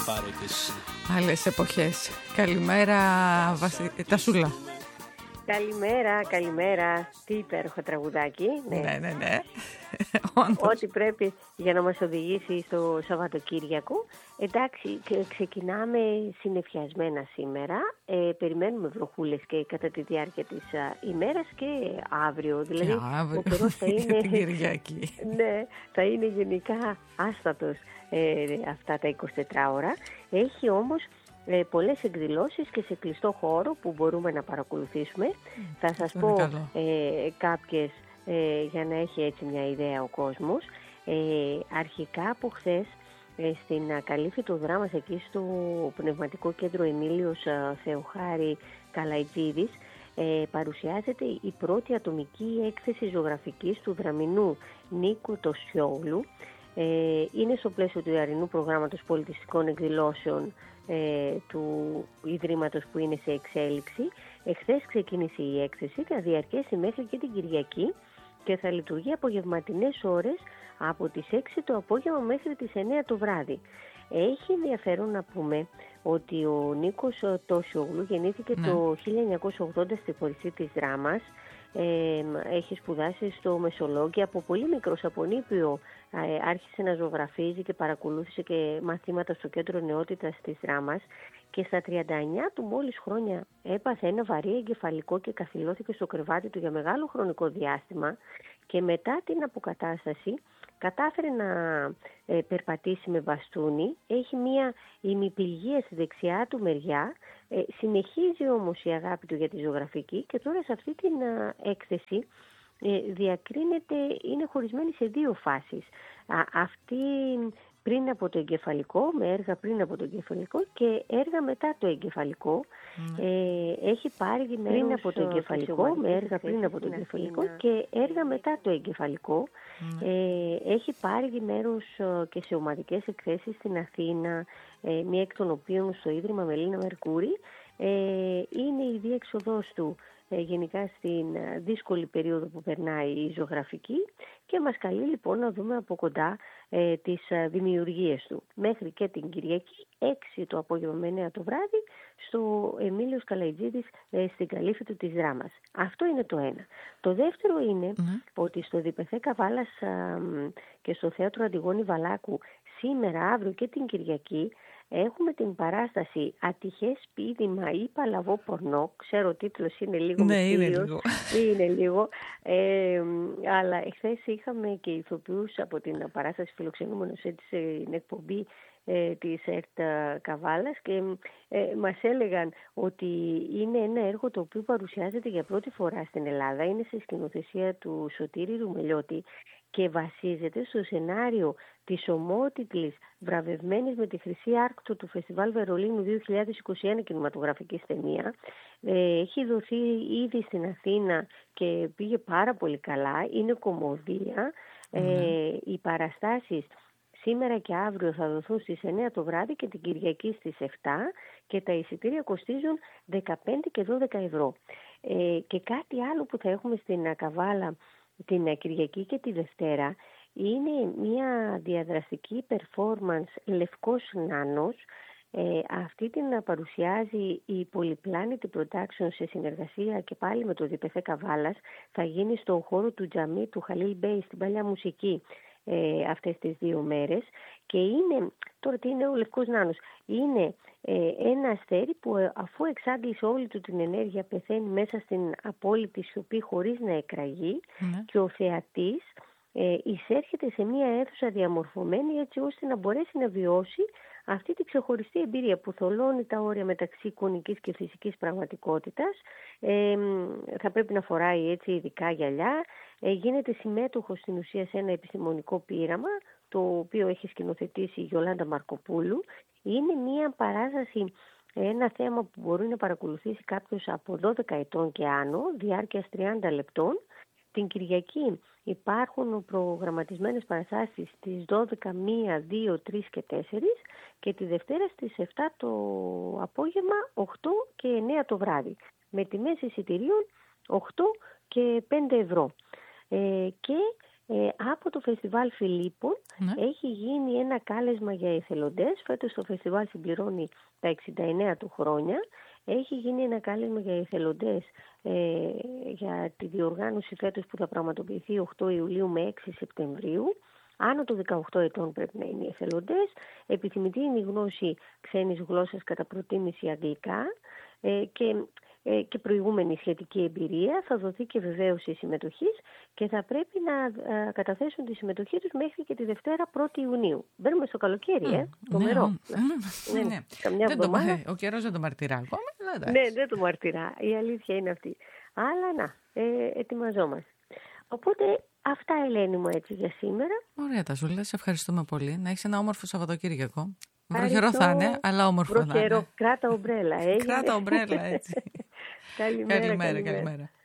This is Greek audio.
πάρε και εσύ. Άλλες εποχές. Καλημέρα Τασούλα. Καλημέρα. Τι υπέροχο τραγουδάκι. Ναι. Ό,τι πρέπει για να μας οδηγήσει στο Σαββατοκύριακο. Εντάξει, ξεκινάμε συννεφιασμένα σήμερα. Περιμένουμε βροχούλες και κατά τη διάρκεια της ημέρας και αύριο. Δηλαδή, αύριο, ο καιρός θα είναι την Κυριακή. Ναι, θα είναι γενικά άστατος αυτά τα 24 ώρα. Έχει όμως πολλές εκδηλώσεις και σε κλειστό χώρο που μπορούμε να παρακολουθήσουμε. Θα σας πω κάποιες για να έχει έτσι μια ιδέα ο κόσμος. Αρχικά από χθες στην Καλύφη του δράμας εκεί στο Πνευματικό Κέντρο Εμίλιος Θεοχάρη Καλαϊτζίδης παρουσιάζεται η πρώτη ατομική έκθεση ζωγραφικής του δραμηνού Νίκου Τοσιόγλου. Είναι στο πλαίσιο του ιαρινού προγράμματος πολιτιστικών εκδηλώσεων του Ιδρύματος που είναι σε εξέλιξη. Εχθές ξεκίνησε η έκθεση, θα διαρκέσει μέχρι και την Κυριακή και θα λειτουργεί απογευματινές ώρες από τις 6 το απόγευμα μέχρι τις 9 το βράδυ. Έχει ενδιαφέρον να πούμε ότι ο Νίκος Τοσιόγλου γεννήθηκε το 1980 στη Κορυφή της Δράμας. Έχει σπουδάσει στο Μεσολόγγι. Από πολύ μικρός, από νήπιο, άρχισε να ζωγραφίζει και παρακολούθησε και μαθήματα στο Κέντρο Νεότητας της Δράμας και στα 39 του μόλις χρόνια έπαθε ένα βαρύ εγκεφαλικό και καθυλώθηκε στο κρεβάτι του για μεγάλο χρονικό διάστημα και μετά την αποκατάσταση κατάφερε να περπατήσει με μπαστούνι. Έχει μία ημιπληγία στη δεξιά του μεριά. Συνεχίζει όμως η αγάπη του για τη ζωγραφική και τώρα σε αυτή την έκθεση διακρίνεται, είναι χωρισμένη σε δύο φάσεις. Αυτή πριν από το εγκεφαλικό, με έργα πριν από το εγκεφαλικό και έργα μετά το εγκεφαλικό. Έχει πάρει μέρος πριν από το εγκεφαλικό, με έργα πριν από το εγκεφαλικό και έργα μετά το εγκεφαλικό. Έχει πάρει μέρος και σε ομαδικές εκθέσεις στην Αθήνα, μία εκ των οποίων στο Ίδρυμα Μελίνα Μερκούρη. Είναι η διέξοδός του γενικά στην δύσκολη περίοδο που περνάει η ζωγραφική και μας καλεί λοιπόν να δούμε από κοντά τις δημιουργίες του. Μέχρι και την Κυριακή 6 το απόγευμα με 9 το βράδυ στο Εμίλιος Καλαϊτζίδης στην Καλύφη του της Δράμας. Αυτό είναι το ένα. Το δεύτερο είναι ότι στο Διπεθέ Καβάλας και στο Θέατρο Αντιγόνη Βαλάκου σήμερα, αύριο και την Κυριακή έχουμε την παράσταση «Ατυχές πείδημα ή παλαβό πορνό». Ξέρω ο τίτλος είναι λίγο μυστήριος. Είναι λίγο. Αλλά εχθές είχαμε και ηθοποιούς από την παράσταση φιλοξενούμενος στην εκπομπή της ΕΡΤ Καβάλας και μας έλεγαν ότι είναι ένα έργο το οποίο παρουσιάζεται για πρώτη φορά στην Ελλάδα. Είναι σε σκηνοθεσία του Σωτήρη Ρουμελιώτη και βασίζεται στο σενάριο της ομότιτλης βραβευμένης με τη Χρυσή Άρκτο του Φεστιβάλ Βερολίνου 2021 κινηματογραφικής ταινία. Έχει δοθεί ήδη στην Αθήνα και πήγε πάρα πολύ καλά. Είναι κομμωδία. Οι παραστάσεις σήμερα και αύριο θα δοθούν στις 9 το βράδυ και την Κυριακή στις 7 και τα εισιτήρια κοστίζουν 15 και 12 ευρώ. Και κάτι άλλο που θα έχουμε στην Καβάλα την Κυριακή και τη Δευτέρα είναι μια διαδραστική performance Λευκός Νάνος. Αυτή την παρουσιάζει η Polyplanet Production σε συνεργασία και πάλι με το Διπεθέ Καβάλας. Θα γίνει στον χώρο του Τζαμί του Χαλίλ Μπέι στην Παλιά Μουσική αυτές τις 2 μέρες και είναι, τώρα τι είναι ο Λευκός Νάνος, είναι ένα αστέρι που αφού εξάντλησε όλη του την ενέργεια πεθαίνει μέσα στην απόλυτη σιωπή χωρίς να εκραγεί και ο θεατής εισέρχεται σε μια αίθουσα διαμορφωμένη έτσι ώστε να μπορέσει να βιώσει αυτή τη ξεχωριστή εμπειρία που θολώνει τα όρια μεταξύ εικονικής και φυσικής πραγματικότητας. Θα πρέπει να φοράει έτσι ειδικά γυαλιά. Γίνεται συμμέτοχος στην ουσία σε ένα επιστημονικό πείραμα το οποίο έχει σκηνοθετήσει η Γιολάντα Μαρκοπούλου. Είναι μια παράσταση, ένα θέμα που μπορεί να παρακολουθήσει κάποιος από 12 ετών και άνω, διάρκειας 30 λεπτών. Την Κυριακή υπάρχουν προγραμματισμένες παραστάσεις στις 12, 1, 2, 3 και 4 και τη Δευτέρα στις 7 το απόγευμα, 8 και 9 το βράδυ. Με τιμές εισιτηρίων 8 και 5 ευρώ. Και Από το Φεστιβάλ Φιλίππων έχει γίνει ένα κάλεσμα για εθελοντές. Φέτος το φεστιβάλ συμπληρώνει τα 69 του χρόνια. Έχει γίνει ένα κάλεσμα για εθελοντές για τη διοργάνωση φέτος που θα πραγματοποιηθεί 8 Ιουλίου με 6 Σεπτεμβρίου. Άνω των 18 ετών πρέπει να είναι οι εθελοντές. Επιθυμητή είναι η γνώση ξένης γλώσσας, κατά προτίμηση αγγλικά, και προηγούμενη σχετική εμπειρία. Θα δοθεί και βεβαίωση συμμετοχής και θα πρέπει να καταθέσουν τη συμμετοχή τους μέχρι και τη Δευτέρα 1η Ιουνίου. Μπαίνουμε στο καλοκαίρι, το μερό. Ναι. Ο καιρός δεν το μαρτυρά ακόμα. Ναι, δεν το μαρτυρά. Η αλήθεια είναι αυτή. Αλλά ετοιμαζόμαστε. Οπότε αυτά, Ελένη μου, έτσι για σήμερα. Ωραία, Τασούλα, σε ευχαριστούμε πολύ. Να έχεις ένα όμορφο Σαββατοκύριακο. Βροχερό θα είναι, αλλά όμορφο θα είναι. Κράτα ομπρέλα. Κράτα ομπρέλα, έτσι. Καλημέρα.